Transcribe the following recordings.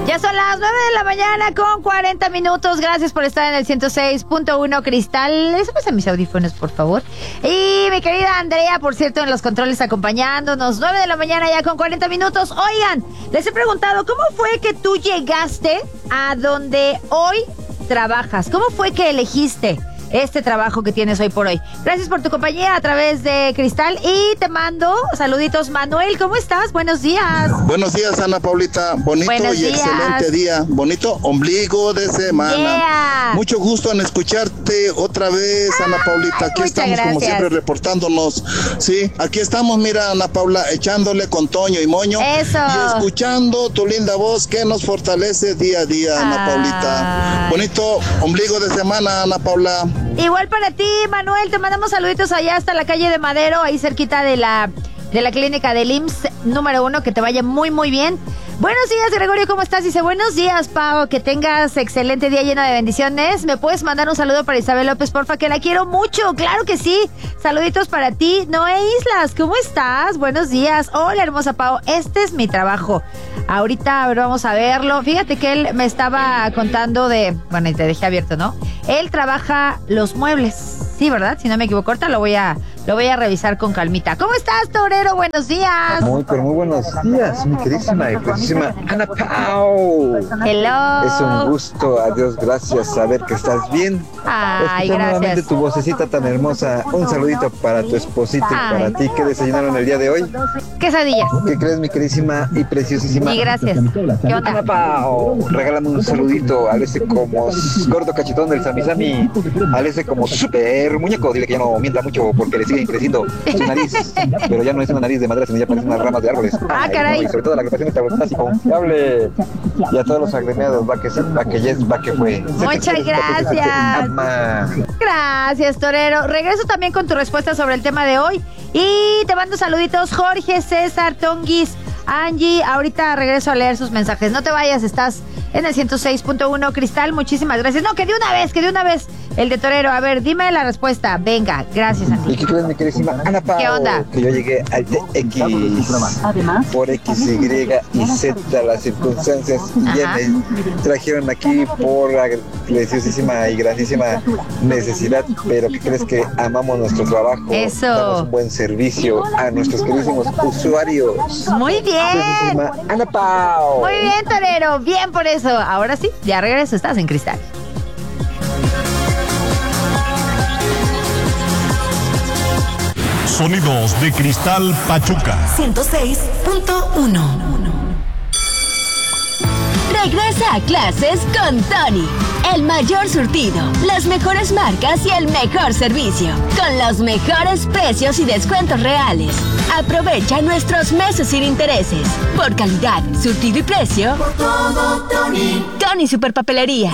Ya son las 9 de la mañana con 40 minutos. Gracias por estar en el 106.1 Cristal. Súbese a mis audífonos, por favor. Y mi querida Andrea, por cierto, en los controles acompañándonos. 9 de la mañana ya con 40 minutos. Oigan, les he preguntado, ¿cómo fue que tú llegaste a donde hoy trabajas? ¿Cómo fue que elegiste este trabajo que tienes hoy por hoy? Gracias por tu compañía a través de Cristal y te mando saluditos. Manuel, ¿cómo estás? Buenos días. Buenos días, Ana Paulita. Bonito y excelente día. Bonito ombligo de semana. Yeah. Mucho gusto en escucharte otra vez, Ana Paulita. Aquí estamos como siempre reportándonos. Sí, aquí estamos, mira, Ana Paula, echándole con Toño y Moño. Eso. Y escuchando tu linda voz que nos fortalece día a día, Ana Paulita. Bonito ombligo de semana, Ana Paula. Igual para ti, Manuel, te mandamos saluditos allá hasta la calle de Madero, ahí cerquita de la clínica del IMSS número 1, que te vaya muy, muy bien. Buenos días, Gregorio, ¿cómo estás? Dice, buenos días, Pau, que tengas excelente día lleno de bendiciones. ¿Me puedes mandar un saludo para Isabel López, porfa, que la quiero mucho? Claro que sí. Saluditos para ti. Noé Islas, ¿cómo estás? Buenos días. Hola, hermosa Pau, este es mi trabajo. Ahorita, a ver, vamos a verlo. Fíjate que él me estaba contando de... Bueno, y te dejé abierto, ¿no? Él trabaja los muebles. Sí, ¿verdad? Si no me equivoco, ahorita lo voy a revisar con calmita. ¿Cómo estás, torero? Buenos días. Muy buenos días, mi queridísima y preciosísima Ana Pau. Hello. Es un gusto, adiós, gracias, saber que estás bien. Ay, escuchar nuevamente gracias. tu vocecita tan hermosa. Un saludito para tu esposito y para ti. ¿Qué desayunaron el día de hoy? Quesadillas. ¿Qué crees, mi queridísima y preciosísima? Y gracias. ¿Qué onda? Ana Pau, regálame un saludito al ese como gordo cachetón del Sami, al ese como súper muñeco. Dile que ya no mienta mucho porque le sigue creciendo su nariz, pero ya no es una nariz de madera, sino ya parece unas ramas de árboles. Caray. No, y sobre todo la agrupación está así confiable. Y a todos los agremiados, va que fue. Muchas gracias. Gracias, torero. Regreso también con tu respuesta sobre el tema de hoy. Y te mando saluditos, Jorge, César, Tonguis, Angie. Ahorita regreso a leer sus mensajes. No te vayas, estás en el 106.1 Cristal. Muchísimas gracias. No, que de una vez. El de torero. A ver, dime la respuesta. Venga, gracias, Andy. ¿Y qué crees, mi queridísima Ana Pau? ¿Qué onda? Que yo llegué al TX por X, Y y Z las circunstancias y ya me trajeron aquí por la preciosísima y grandísima necesidad. Pero ¿qué crees? Que amamos nuestro trabajo. Eso. Damos un buen servicio a nuestros queridísimos usuarios. Muy bien. Preciosísima Ana Pau. Muy bien, torero. Bien por eso. Ahora sí, ya regreso. Estás en Cristal. Sonidos de Cristal Pachuca 106.1. Regresa a clases con Tony. El mayor surtido, las mejores marcas y el mejor servicio. Con los mejores precios y descuentos reales. Aprovecha nuestros meses sin intereses. Por calidad, surtido y precio. Por todo, Tony. Tony Superpapelerías.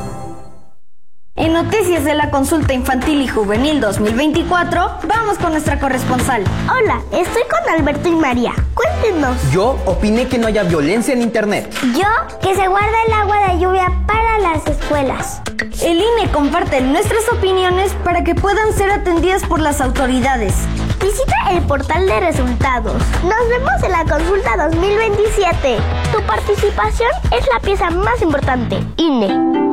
En noticias de la consulta infantil y juvenil 2024, vamos con nuestra corresponsal. Hola, estoy con Alberto y María. Cuéntenos. Yo opiné que no haya violencia en internet. Yo, que se guarda el agua de lluvia para las escuelas. El INE comparte nuestras opiniones para que puedan ser atendidas por las autoridades. Visita el portal de resultados. Nos vemos en la consulta 2027. Tu participación es la pieza más importante. INE.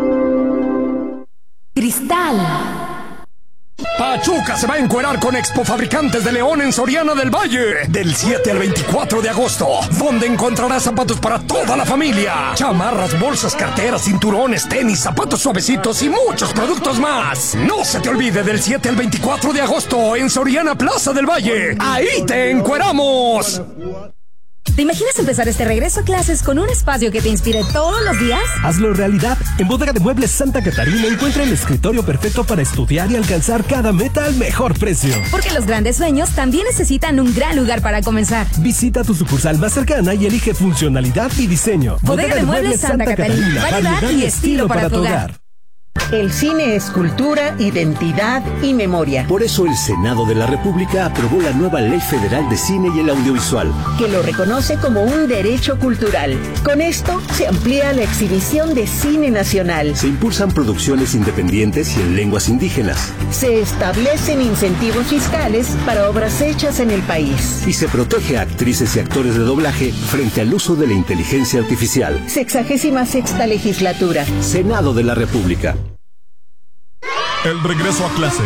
Cristal. Pachuca se va a encuerar con Expo Fabricantes de León en Soriana del Valle del 7 al 24 de agosto, donde encontrarás zapatos para toda la familia, chamarras, bolsas, carteras, cinturones, tenis, zapatos suavecitos y muchos productos más. No se te olvide, del 7 al 24 de agosto en Soriana Plaza del Valle. ¡Ahí te encueramos! ¿Te imaginas empezar este regreso a clases con un espacio que te inspire todos los días? Hazlo realidad. En Bodega de Muebles Santa Catarina encuentra el escritorio perfecto para estudiar y alcanzar cada meta al mejor precio. Porque los grandes sueños también necesitan un gran lugar para comenzar. Visita tu sucursal más cercana y elige funcionalidad y diseño. Bodega de Muebles Santa Catarina. Variedad y estilo para tu hogar. El cine es cultura, identidad y memoria. Por eso el Senado de la República aprobó la nueva Ley Federal de Cine y el Audiovisual, que lo reconoce como un derecho cultural. Con esto se amplía la exhibición de cine nacional. Se impulsan producciones independientes y en lenguas indígenas. Se establecen incentivos fiscales para obras hechas en el país. Y se protege a actrices y actores de doblaje frente al uso de la inteligencia artificial. 66ª legislatura. Senado de la República. El regreso a clase.